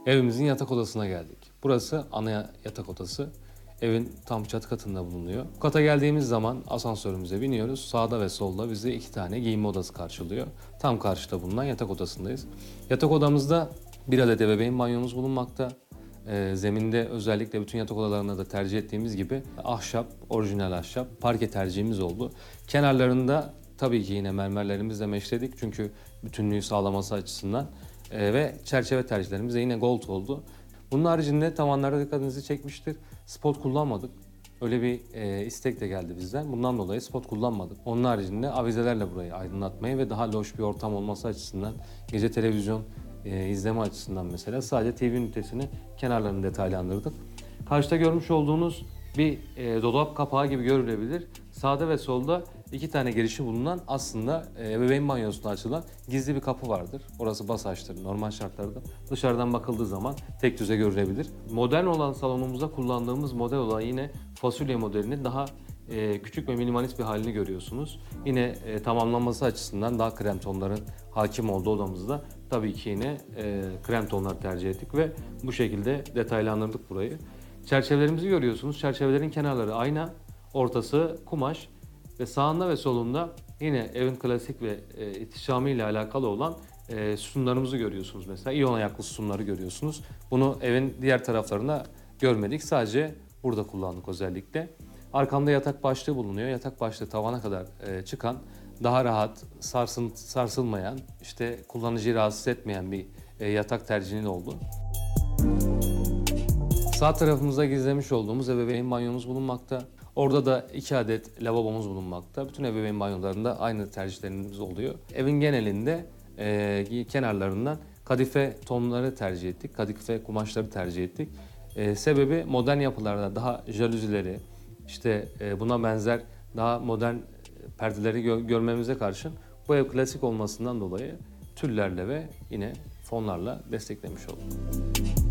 Evimizin yatak odasına geldik. Burası ana yatak odası. Evin tam çatı katında bulunuyor. Bu kata geldiğimiz zaman asansörümüze biniyoruz. Sağda ve solda bizi 2 tane giyinme odası karşılıyor. Tam karşıda bulunan yatak odasındayız. Yatak odamızda bir adet ebeveyn banyomuz bulunmakta. Zeminde özellikle bütün yatak odalarında da tercih ettiğimiz gibi ahşap, orijinal ahşap, parke tercihimiz oldu. Kenarlarında tabii ki yine mermerlerimizle meşledik çünkü bütünlüğü sağlaması açısından. Ve çerçeve tercihlerimiz de yine gold oldu. Bunun haricinde tavanlarda dikkatinizi çekmiştir. Spot kullanmadık. Öyle bir istek de geldi bizden. Bundan dolayı spot kullanmadık. Onun haricinde avizelerle burayı aydınlatmayı ve daha loş bir ortam olması açısından, gece televizyon izleme açısından mesela sadece TV ünitesini kenarlarını detaylandırdık. Karşıda görmüş olduğunuz bir dolap kapağı gibi görülebilir. Sağda ve solda 2 tane girişi bulunan aslında ebeveyn banyosuna açılan gizli bir kapı vardır. Orası basaçtır normal şartlarda. Dışarıdan bakıldığı zaman tek düze görülebilir. Modern olan salonumuzda kullandığımız model olan yine fasulye modelini daha küçük ve minimalist bir halini görüyorsunuz. Yine tamamlanması açısından daha krem tonların hakim olduğu odamızda tabii ki yine krem tonları tercih ettik ve bu şekilde detaylandırdık burayı. Çerçevelerimizi görüyorsunuz. Çerçevelerin kenarları ayna, ortası kumaş ve sağında ve solunda yine evin klasik ve ihtişamı ile alakalı olan sütunlarımızı görüyorsunuz. Mesela iyon ayaklı sütunları görüyorsunuz. Bunu evin diğer taraflarında görmedik. Sadece burada kullandık özellikle. Arkamda yatak başlığı bulunuyor. Yatak başlığı tavana kadar çıkan, daha rahat, sarsılmayan, işte kullanıcıyı rahatsız etmeyen bir yatak tercihinin oldu. Sağ tarafımızda gizlemiş olduğumuz ebeveyn banyomuz bulunmakta. Orada da 2 adet lavabomuz bulunmakta. Bütün ebeveyn banyolarında aynı tercihlerimiz oluyor. Evin genelinde kenarlarından kadife tonları tercih ettik. Kadife kumaşları tercih ettik. Sebebi modern yapılarda daha jaluzileri, işte buna benzer daha modern perdeleri görmemize karşın bu ev klasik olmasından dolayı tüllerle ve yine fonlarla desteklemiş olduk.